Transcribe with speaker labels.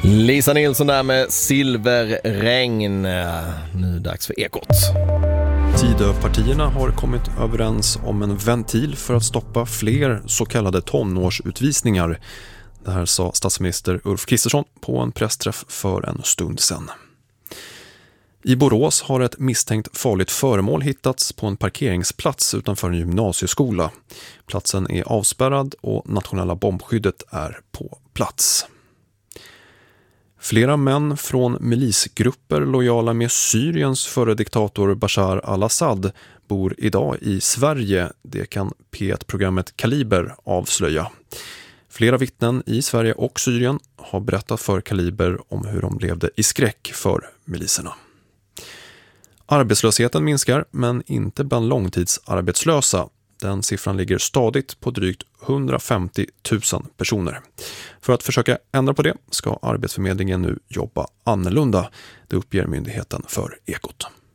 Speaker 1: Lisa Nilsson där med Silverregn. Nu dags för Ekot.
Speaker 2: Tidöpartierna har kommit överens om en ventil för att stoppa fler så kallade tonårsutvisningar. Det här sa statsminister Ulf Kristersson på en pressträff för en stund sedan. I Borås har ett misstänkt farligt föremål hittats på en parkeringsplats utanför en gymnasieskola. Platsen är avspärrad och nationella bombskyddet är på plats. Flera män från milisgrupper lojala med Syriens före diktator Bashar al-Assad bor idag i Sverige. Det kan P1-programmet Kaliber avslöja. Flera vittnen i Sverige och Syrien har berättat för Kaliber om hur de levde i skräck för miliserna. Arbetslösheten minskar, men inte bland långtidsarbetslösa. Den siffran ligger stadigt på drygt 150 000 personer. För att försöka ändra på det ska Arbetsförmedlingen nu jobba annorlunda. Det uppger myndigheten för Ekot.